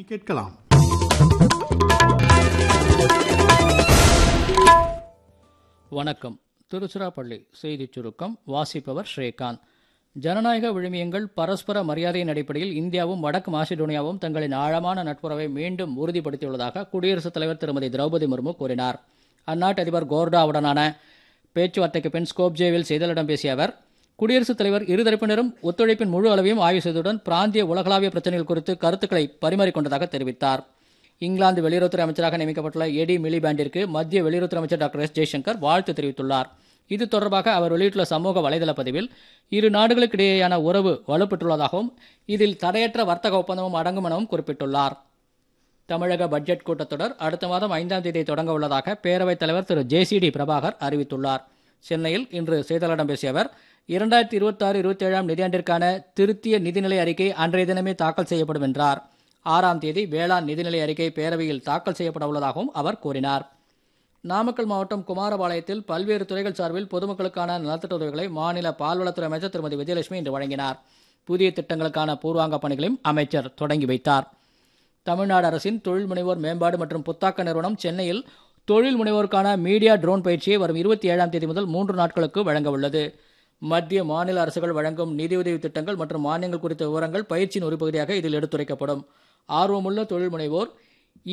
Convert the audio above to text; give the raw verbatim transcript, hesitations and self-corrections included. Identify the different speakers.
Speaker 1: கேட்கலாம்.
Speaker 2: வணக்கம். திருச்சிராப்பள்ளி செய்திச் சுருக்கம் வாசிப்பவர் ஸ்ரீகாந்த். ஜனநாயக விழுமியங்கள் பரஸ்பர மரியாதையின் அடிப்படையில் இந்தியாவும் வடக்கு மாசிடோனியாவும் தங்களின் ஆழமான நட்புறவை மீண்டும் உறுதிப்படுத்தியுள்ளதாக குடியரசுத் தலைவர் திருமதி திரௌபதி முர்மு கூறினார். அந்நாட்டு அதிபர் கோர்டாவுடனான பேச்சுவார்த்தைக்கு பின் ஸ்கோப்ஜேவில் செய்தியாளர்களிடம் பேசிய அவர், குடியரசுத் தலைவர் இருதரப்பினரும் ஒத்துழைப்பின் முழு அளவையும் ஆய்வு செய்ததுடன் பிராந்திய உலகளாவிய பிரச்சினைகள் குறித்து கருத்துக்களை பரிமாறிக்கொண்டதாக தெரிவித்தார். இங்கிலாந்து வெளியுறவுத்துறை அமைச்சராக நியமிக்கப்பட்டுள்ள எடி மிலிபேண்டிற்கு மத்திய வெளியுறவுத்துறை அமைச்சர் டாக்டர் எஸ் ஜெய்சங்கர் வாழ்த்து தெரிவித்துள்ளார். இது தொடர்பாக அவர் வெளியிட்டுள்ள சமூக வலைதள பதிவில், இரு நாடுகளுக்கிடையேயான உறவு வலுப்பெற்றுள்ளதாகவும் இதில் தடையற்ற வர்த்தக ஒப்பந்தமும் அடங்கும் எனவும் குறிப்பிட்டுள்ளார். தமிழக பட்ஜெட் கூட்டத்தொடர் அடுத்த மாதம் ஐந்தாம் தேதி தொடங்க உள்ளதாக பேரவைத் தலைவர் திரு ஜே சி டி பிரபாகர் அறிவித்துள்ளார். சென்னையில் இன்று செய்தியாளர்களிடம் பேசிய அவர், இரண்டாயிரத்தி இருபத்தி ஆறு இருபத்தி ஏழாம் நிதியாண்டிற்கான திருத்திய நிதிநிலை அறிக்கை அன்றைய தினமே தாக்கல் செய்யப்படும் என்றார். ஆறாம் தேதி வேளாண் நிதிநிலை அறிக்கை பேரவையில் தாக்கல் செய்யப்பட உள்ளதாகவும் அவர் கூறினார். நாமக்கல் மாவட்டம் குமாரபாளையத்தில் பல்வேறு துறைகள் சார்பில் பொதுமக்களுக்கான நலத்திட்ட உதவிகளை மாநில பால்வளத்துறை அமைச்சர் திருமதி விஜயலட்சுமி இன்று வழங்கினார். புதிய திட்டங்களுக்கான பூர்வாங்க பணிகளையும் அமைச்சர் தொடங்கி வைத்தார். தமிழ்நாடு அரசின் தொழில் முனைவோர் மேம்பாடு மற்றும் புத்தாக்க நிறுவனம் சென்னையில் தொழில் முனைவோருக்கான மீடியா ட்ரோன் பயிற்சியை வரும் இருபத்தி ஏழாம் தேதி முதல் மூன்று நாட்களுக்கு வழங்க உள்ளது. மத்திய மாநில அரசுகள் வழங்கும் நிதியுதவி திட்டங்கள் மற்றும் மானியங்கள் குறித்த விவரங்கள் பயிற்சியின் ஒரு பகுதியாக இதில் எடுத்துரைக்கப்படும். ஆர்வமுள்ள தொழில் முனைவோர்